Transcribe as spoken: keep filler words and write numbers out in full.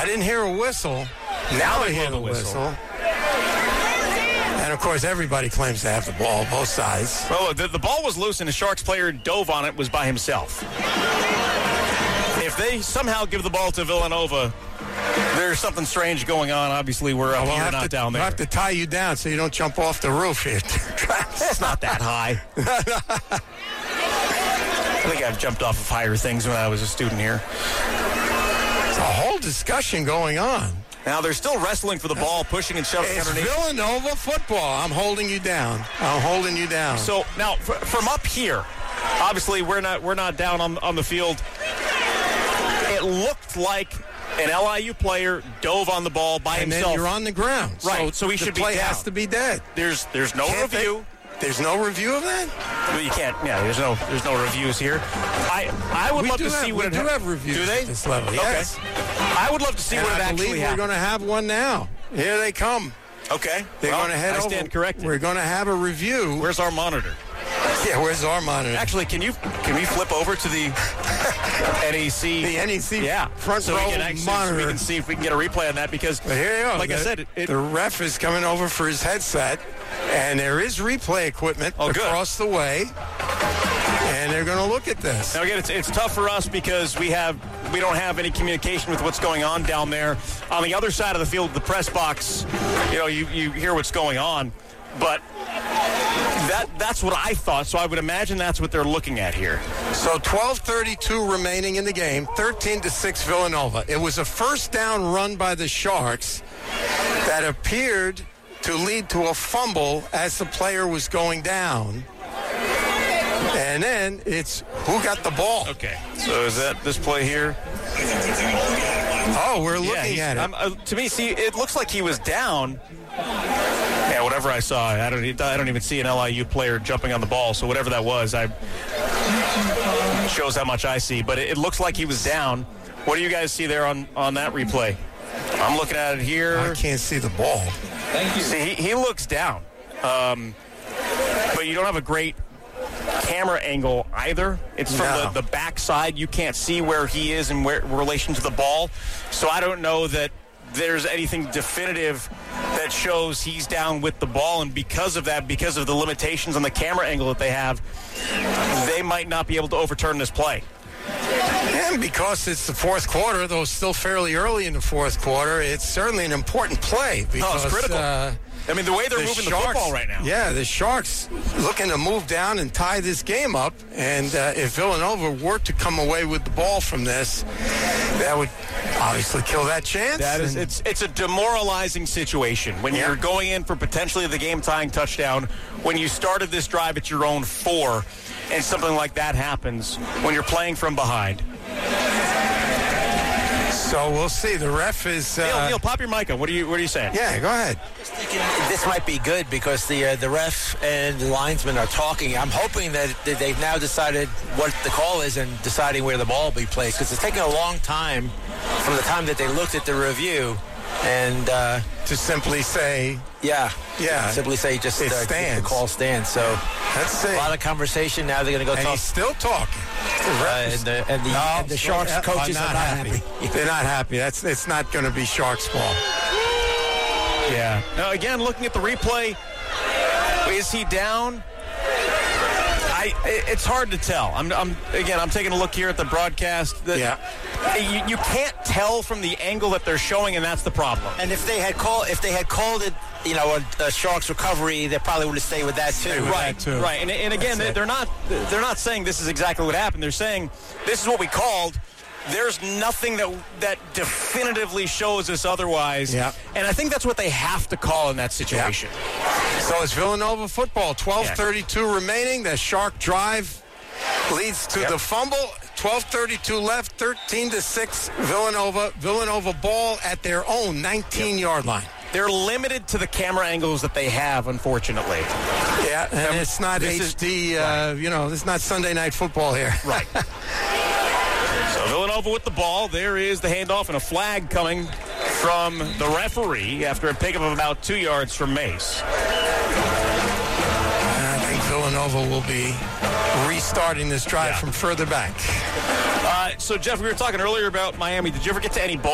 I didn't hear a whistle. Now I hear the whistle. whistle. And, of course, everybody claims to have the ball, both sides. Well, the, the ball was loose, and the Sharks player dove on it, was by himself. If they somehow give the ball to Villanova, there's something strange going on. Obviously, we're up we'll here, not to, down there. We'll have to tie you down so you don't jump off the roof here. It's not that high. I think I've jumped off of higher things when I was a student here. There's a whole discussion going on. Now they're still wrestling for the ball, pushing and shoving it's underneath. Villanova football. I'm holding you down. I'm holding you down. So now, f- from up here, obviously we're not we're not down on on the field. It looked like an L I U player dove on the ball by and himself. And then you're on the ground. Right. So, so he should the play be down. has to be dead. There's there's no Can't review. They, there's no review of that? Well, you can't. Yeah, there's no there's no reviews here. I I would we love to have, see what we it do ha- have reviews. Do they? At this level, yes. Okay. I would love to see and what I it actually believe happened. We're going to have one now. Here they come. Okay. They're well, going to head I over. stand corrected. We're going to have a review. Where's our monitor? Yeah, where's our monitor? Actually, can you can we flip over to the N E C? The N E C yeah. front so row we can actually, monitor. So we can see if we can get a replay on that because, but here you go. like the, I said, it, it, the ref is coming over for his headset, and there is replay equipment oh, across the way, and they're going to look at this. Now again, it's it's tough for us because we have we don't have any communication with what's going on down there on the other side of the field, the press box. You know, you you hear what's going on, but. That that's what I thought, so I would imagine that's what they're looking at here. So twelve thirty-two remaining in the game, thirteen to six Villanova. It was a first down run by the Sharks that appeared to lead to a fumble as the player was going down. And then it's who got the ball. Okay, so is that this play here? Oh, we're looking yeah, at it. I'm, uh, to me, see, it looks like he was down. Yeah, whatever I saw, I don't. I don't even see an L I U player jumping on the ball. So whatever that was, I shows how much I see. But it, it looks like he was down. What do you guys see there on, on that replay? I'm looking at it here. I can't see the ball. Thank you. See, he, he looks down, um, but you don't have a great camera angle either. It's from no. the, the back side. You can't see where he is in where, relation to the ball. So I don't know that there's anything definitive that shows he's down with the ball, and because of that, because of the limitations on the camera angle that they have, they might not be able to overturn this play. And because it's the fourth quarter, though still fairly early in the fourth quarter, it's certainly an important play. Because, oh, it's critical. Uh, I mean, the way they're the moving Sharks, the football right now. Yeah, the Sharks looking to move down and tie this game up. And uh, if Villanova were to come away with the ball from this, that would obviously kill that chance. That is, and, it's it's a demoralizing situation when yeah. you're going in for potentially the game-tying touchdown. When you started this drive at your own four, and something like that happens when you're playing from behind. So we'll see. The ref is. Uh, Neil, Neil, pop your mic on. What are you What are you saying? Yeah, go ahead. Just thinking this might be good because the uh, the ref and the linesmen are talking. I'm hoping that they've now decided what the call is and deciding where the ball will be placed, because it's taken a long time from the time that they looked at the review and uh, to simply say, yeah, yeah, simply say just it uh, stands. the call stands. So let's see. A lot of conversation. Now they're going to go and talk. he's still talking. Uh, and the and the, no, and the Sharks uh, coaches are not, are not happy. happy. They're not happy. That's it's not going to be Sharks ball. Yeah. Now again, looking at the replay, is he down? I, it's hard to tell. I'm, I'm again. I'm taking a look here at the broadcast. That yeah. You, you can't tell from the angle that they're showing, and that's the problem. And if they had called, if they had called it, you know, a, a Sharks recovery, they probably would have stayed with that too. With right. that too. Right. And, and again, they, they're not. They're not saying this is exactly what happened. They're saying this is what we called. There's nothing that that definitively shows us otherwise. Yeah. And I think that's what they have to call in that situation. Yeah. So it's Villanova football. twelve thirty-two yeah. remaining. The Shark drive leads to yep. the fumble. twelve thirty-two left. thirteen to six. Villanova. Villanova ball at their own nineteen-yard yep. line. They're limited to the camera angles that they have, unfortunately. Yeah, and it's not this H D. Is, uh, right. You know, it's not Sunday Night Football here. Right. So Villanova with the ball. There is the handoff and a flag coming from the referee after a pickup of about two yards from Mace. I think Villanova will be restarting this drive yeah. from further back. Uh, so, Jeff, we were talking earlier about Miami. Did you ever get to any bowl?